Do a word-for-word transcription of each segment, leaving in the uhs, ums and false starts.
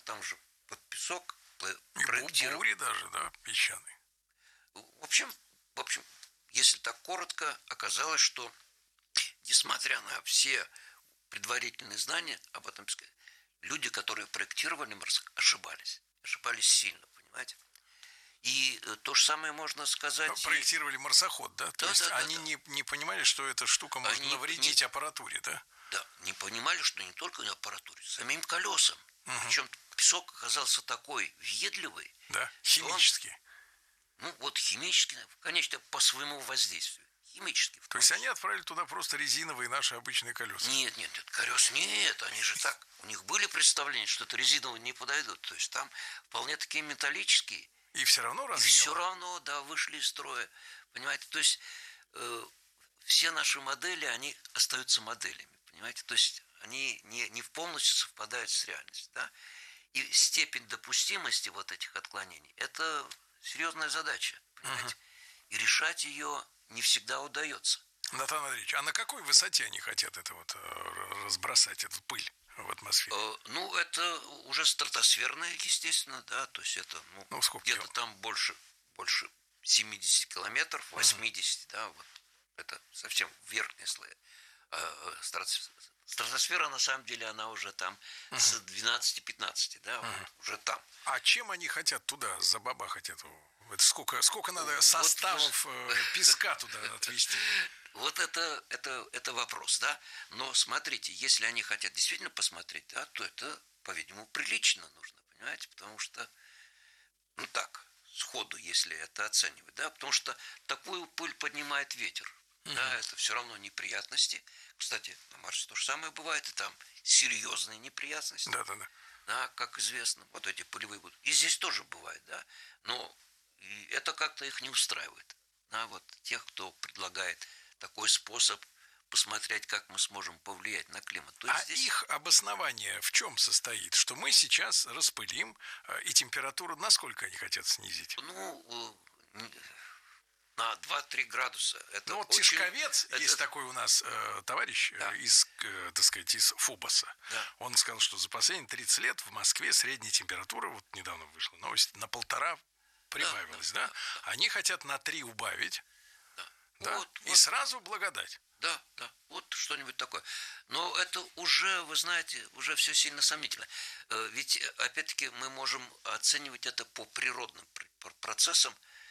там же под песок И проектировали. бури даже, да, песчаные. В общем, в общем, если так коротко, оказалось, что несмотря на все предварительные знания об этом песке, люди, которые проектировали Марс, ошибались. Ошибались сильно, понимаете? И то же самое можно сказать... Проектировали марсоход, да? То да, есть да, они да, не, не понимали, что эта штука может они навредить не... аппаратуре, да? Да, не понимали, что не только на аппаратуре, самим колесам. Угу. Причем песок оказался такой въедливый. Да, химический. Он, ну, вот химически, конечно, по своему воздействию. Химически. То есть они отправили туда просто резиновые наши обычные колеса? Нет, нет, нет, колес нет, они же так. У них были представления, что это резиновые не подойдут. То есть там вполне такие металлические. И все равно разъело? И все равно, да, вышли из строя. Понимаете, то есть э, все наши модели, они остаются моделями. Понимаете, то есть они не, не полностью совпадают с реальностью. Да? И степень допустимости вот этих отклонений – это серьезная задача. Понимаете? Uh-huh. И решать ее не всегда удается. Натан Андреевич, а на какой высоте они хотят это вот разбросать, эту пыль в атмосфере? Э, ну, это уже стратосферная, естественно, да, то есть это ну, ну, где-то кило? Там больше, больше семьдесят километров, восемьдесят, uh-huh. да, вот это совсем верхние слои. А стратосфера, на самом деле, она уже там uh-huh. с двенадцати-пятнадцати, да, uh-huh. вот, уже там. А чем они хотят туда забабахать эту? Это сколько, сколько надо составов вот, песка туда отвезти? Вот это, это, это вопрос, да. Но смотрите, если они хотят действительно посмотреть, да, то это, по-видимому, прилично нужно, понимаете, потому что, ну так, сходу, если это оценивать, да, потому что такую пыль поднимает ветер, uh-huh. да, это все равно неприятности. Кстати, на Марсе то же самое бывает, и там серьезные неприятности. Да-да-да. Да, как известно, вот эти пылевые будут. И здесь тоже бывает, да, но и это как-то их не устраивает. Да, вот тех, кто предлагает такой способ посмотреть, как мы сможем повлиять на климат. То есть а здесь... их обоснование в чем состоит? Что мы сейчас распылим, и температуру насколько они хотят снизить? Ну, на два-три градуса. Это ну, вот очень... Тишковец, это... есть такой у нас э, товарищ да. э, из, э, так сказать, из Фобоса. Да. Он сказал, что за последние тридцать лет в Москве средняя температура, вот недавно вышла новость, на полтора прибавилась, да? да? да, да. Они хотят на три убавить, да. да? Вот, и вот. сразу благодать. Да, да, вот что-нибудь такое. Но это уже, вы знаете, уже все сильно сомнительно. Ведь, опять-таки, мы можем оценивать это по природным процессам,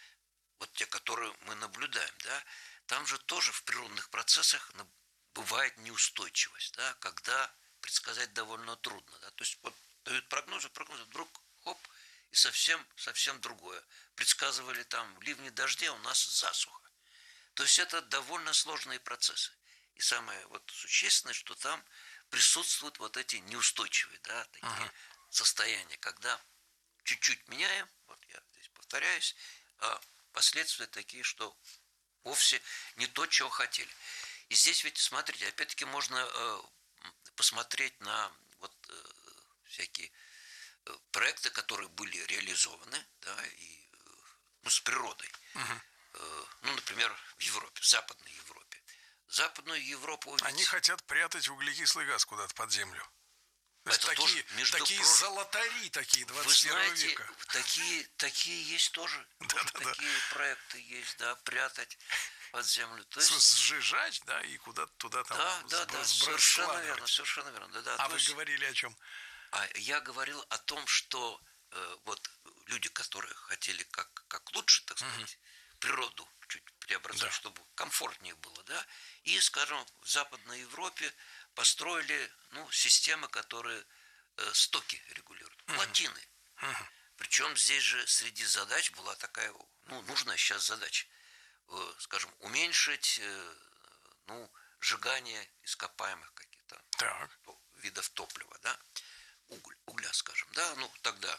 вот те, которые мы наблюдаем, да. Там же тоже в природных процессах бывает неустойчивость, да, когда предсказать довольно трудно, да. То есть вот дают прогнозы, прогнозы, вдруг хоп, и совсем, совсем другое. Предсказывали там ливни дождей, а у нас засуха. То есть это довольно сложные процессы. И самое вот существенное, что там присутствуют вот эти неустойчивые, да, такие uh-huh. состояния, когда чуть-чуть меняем, вот я здесь повторяюсь, а последствия такие, что вовсе не то, чего хотели. И здесь ведь, смотрите, опять-таки можно э, посмотреть на вот э, всякие э, проекты, которые были реализованы, да, и э, ну, с природой. Uh-huh. Ну, например, в Европе, в Западной Европе. Западную Европу... Ведь... Они хотят прятать углекислый газ куда-то под землю. То есть это такие, тоже, между такие прочим, золотари, такие двадцать первого века. Такие, такие есть тоже. Да, тоже да, такие да. проекты есть, да, прятать под землю. То есть... Сжижать, да, и куда-то туда там да, да, да, совершенно верно, совершенно верно. Да, да. А вы есть... говорили о чем? А я говорил о том, что э, вот люди, которые хотели как, как лучше, так сказать, угу. природу чуть преобразовать, да. чтобы комфортнее было, да, и, скажем, в Западной Европе построили, ну, системы, которые э, стоки регулируют, uh-huh. плотины. Uh-huh. Причем здесь же среди задач была такая, ну, нужная сейчас задача, э, скажем, уменьшить, э, ну, сжигание ископаемых каких-то так. видов топлива, да, уголь, угля, скажем, да, ну, тогда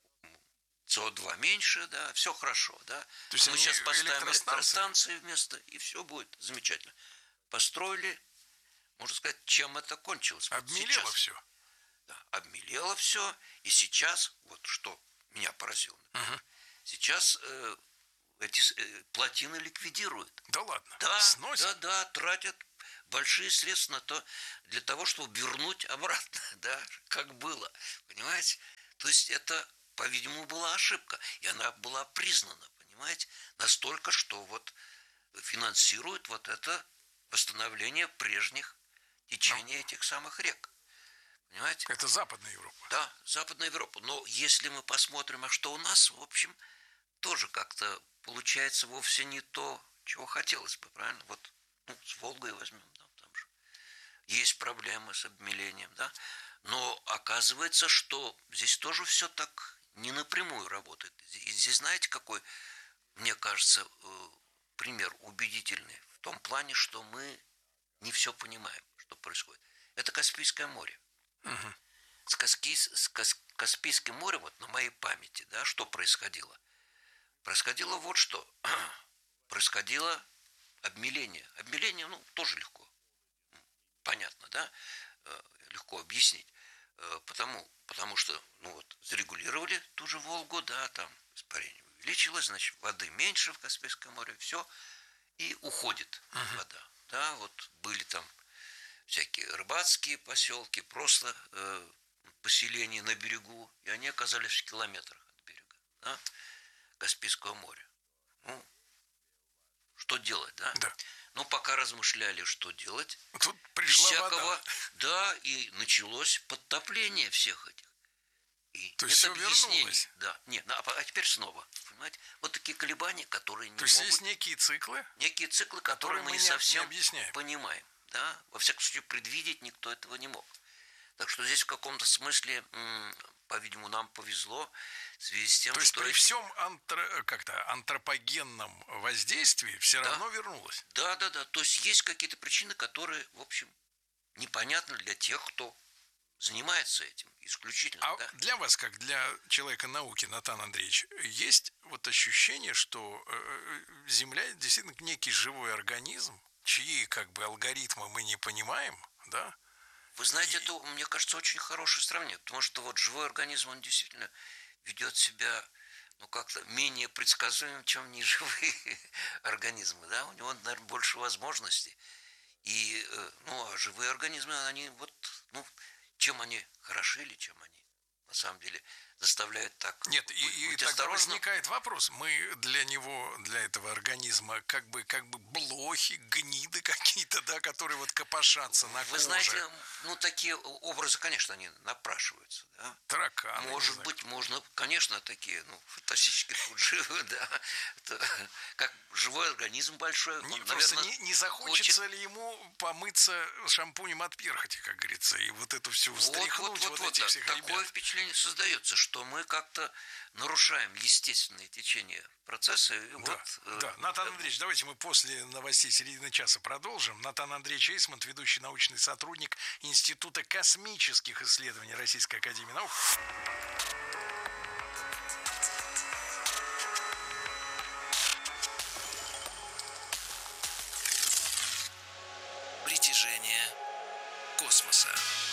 С О два меньше, да, все хорошо, да. То есть мы сейчас поставим электростанции? электростанции вместо, и все будет замечательно. Построили, можно сказать, чем это кончилось. Обмелело вот все. Да, обмелело все, и сейчас, вот что меня поразило, угу. сейчас э, эти э, плотины ликвидируют. Да ладно? Да, сносят? да, да, тратят большие средства на то, для того, чтобы вернуть обратно, да, как было, понимаете? То есть это, по-видимому, была ошибка. И она была признана, понимаете, настолько, что вот финансирует вот это восстановление прежних течений этих самых рек. Понимаете? Это Западная Европа. Да, Западная Европа. Но если мы посмотрим, а что у нас, в общем, тоже как-то получается вовсе не то, чего хотелось бы, правильно? Вот, ну, с Волгой возьмем, да, там же есть проблемы с обмелением, да? Но оказывается, что здесь тоже все так не напрямую работает. И здесь, знаете, какой, мне кажется, пример убедительный в том плане, что мы не все понимаем, что происходит. Это Каспийское море. Угу. С, Каски, с Кас, Каспийским морем, вот на моей памяти, да, что происходило? Происходило вот что. Происходило обмеление. Обмеление, ну, тоже легко. Понятно, да? Легко объяснить. Потому, потому что, ну вот, зарегулировали ту же Волгу, да, там испарение увеличилось, значит, воды меньше в Каспийском море, все, и уходит uh-huh. вода. Да, вот были там всякие рыбацкие поселки, просто э, поселения на берегу, и они оказались в километрах от берега, да, Каспийского моря. Ну, что делать, да? Да. Ну, пока размышляли, что делать. Тут пришла всякого, вода. Да, и началось подтопление всех этих. И то есть все вернулось. Да, нет, а теперь снова, понимаете? Вот такие колебания, которые не То есть могут... есть некие циклы, некие циклы, которые, которые мы не, не совсем не объясняем. Понимаем. Да? Во всяком случае, предвидеть никто этого не мог. Так что здесь в каком-то смысле, по-видимому, нам повезло в связи с тем, То есть что... при всем антро... как-то антропогенном воздействии все да. равно вернулось. Да, да, да. То есть есть какие-то причины, которые, в общем, непонятны для тех, кто занимается этим исключительно. А да? для вас, как для человека науки, Натан Андреевич, есть вот ощущение, что Земля действительно некий живой организм, чьи как бы алгоритмы мы не понимаем, да? Вы знаете, И... это, мне кажется, очень хорошее сравнение, потому что вот живой организм, он действительно ведет себя, ну, как-то менее предсказуемым, чем неживые организмы, да? У него, наверное, больше возможностей. И, ну, а живые организмы, они вот, ну, чем они хороши или чем они, на самом деле, заставляют так... Нет, и, и тогда осторожно. Возникает вопрос, мы для него, для этого организма, как бы, как бы блохи, гниды какие-то, да, которые вот копошатся на Вы коже. знаете, ну, такие образы, конечно, они напрашиваются, да. Тараканы. Может быть, можно, конечно, такие, ну, фантастически тут живы, да. Это, как живой организм большой. Не, он, просто наверное, не, не захочется хочет... ли ему помыться шампунем от перхоти, как говорится, и вот это все встряхнуть, вот, вот, вот, вот этих да, всех такое ребят. впечатление создается, что мы как-то нарушаем естественное течение процесса. И да, вот, да. Э, Натан Андреевич, давайте мы после новостей середины часа продолжим. Натан Андреевич Эйсмонт, ведущий научный сотрудник Института космических исследований Российской академии наук. Притяжение космоса.